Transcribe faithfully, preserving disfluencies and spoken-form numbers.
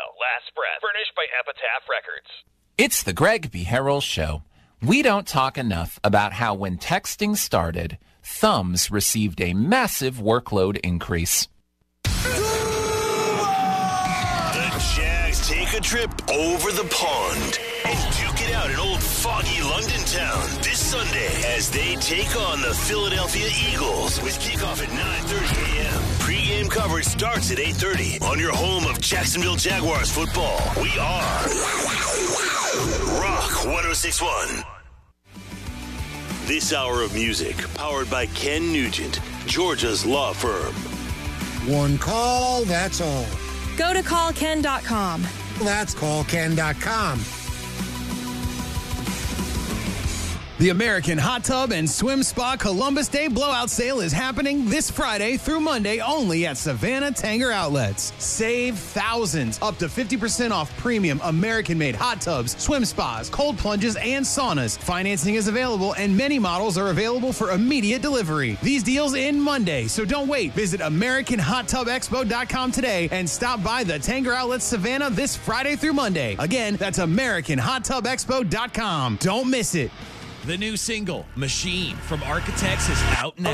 Last Breath. Furnished by Epitaph Records. It's the Greg B. Harrell Show. We don't talk enough about how when texting started, thumbs received a massive workload increase. The Jags take a trip over the pond and duke it out in old foggy London town this Sunday as they take on the Philadelphia Eagles with kickoff at nine thirty a.m. Pre-game coverage starts at eight thirty on your home of Jacksonville Jaguars football. We are Rock one oh six point one. This hour of music powered by Ken Nugent, Georgia's law firm. One call, that's all. Go to call ken dot com. That's call ken dot com. The American Hot Tub and Swim Spa Columbus Day Blowout Sale is happening this Friday through Monday only at Savannah Tanger Outlets. Save thousands, up to fifty percent off premium American-made hot tubs, swim spas, cold plunges, and saunas. Financing is available and many models are available for immediate delivery. These deals end Monday, so don't wait. Visit American Hot Tub Expo dot com today and stop by the Tanger Outlets Savannah this Friday through Monday. Again, that's American Hot Tub Expo dot com. Don't miss it. The new single, Machine, from Architects is out now.